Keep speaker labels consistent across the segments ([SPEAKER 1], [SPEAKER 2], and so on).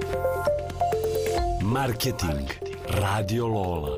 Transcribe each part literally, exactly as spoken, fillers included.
[SPEAKER 1] Marketing. Radio Lola.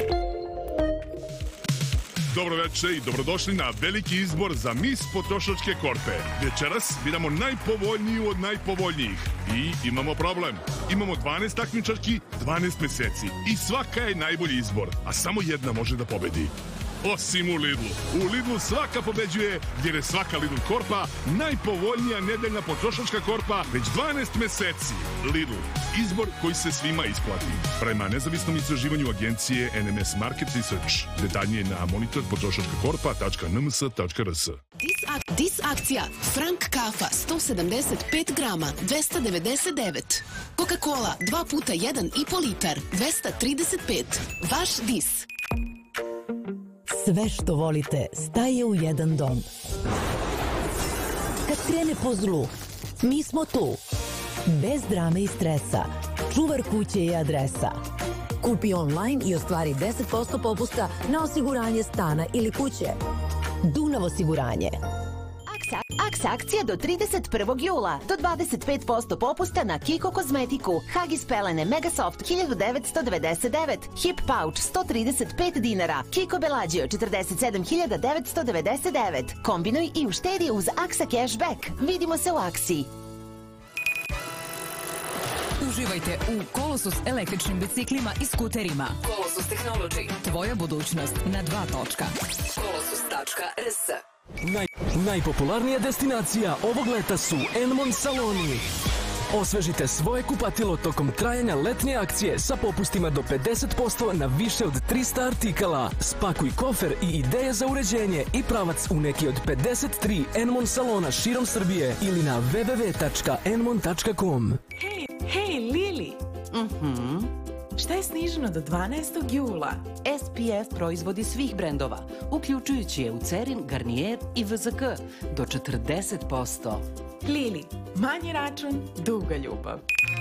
[SPEAKER 2] Dobro večer i dobrodošli na veliki izbor za Mis potrošačke korpe. Večeras biramo najpovoljniju od najpovoljnijih. I imamo problem. Imamo dvanaest takmičarki, dvanaest meseci. I svaka je najbolji izbor, a samo jedna može da pobedi. Osim u Lidlu. U Lidlu svaka pobeđuje jer je svaka Lidl korpa najpovoljnija nedeljna potrošačka korpa već dvanaest meseci. Lidl. Izbor koji se svima isplati. Prema nezavisnom istraživanju agencije N M S Market Research. Detaljnije na monitor potrošačka korpa tačka n m s tačka r s.
[SPEAKER 3] Dis, ak dis akcija Frank kafa sto sedamdeset pet grama dvesta devedeset devet. Coca-Cola dva puta jedan i po litar dvesta trideset pet. Vaš dis.
[SPEAKER 4] Sve što volite staje u jedan dom. Kad krene po zlu, mi smo tu. Bez drame i stresa. Čuvar kuće i adresa. Kupi online i ostvari deset posto popusta na osiguranje stana ili kuće. Dunav osiguranje.
[SPEAKER 5] Aks akcija do trideset prvog jula. Do dvadeset pet posto popusta na Kiko kozmetiku. Huggies pelene Megasoft hiljadu devetsto devedeset devet. Hip pouch sto trideset pet dinara. Kiko Bellagio četrdeset sedam hiljada devetsto devedeset devet. Kombinuj i uštedi uz Aksa Cashback. Vidimo se u Aksi.
[SPEAKER 6] Uživajte u Kolosus električnim biciklima i skuterima. Kolosus Technology. Tvoja budućnost na dva točka. kolosus tačka r s.
[SPEAKER 1] Naj, najpopularnija destinacija ovog leta su Enmon saloni. Osvežite svoje kupatilo tokom trajanja letnje akcije sa popustima do pedeset posto na više od trista artikala. Spakuj kofer i ideje za uređenje i pravac u neki od pedeset tri Enmon salona širom Srbije ili na w w w tačka enmon tačka com.
[SPEAKER 7] Hej, hej, Lili! Mhm. Šta je sniženo do dvanaestog jula?
[SPEAKER 8] S P F proizvodi svih brendova, uključujući Eucerin, Garnier i V Z K do četrdeset posto.
[SPEAKER 7] Lili, manji račun, duga ljubav.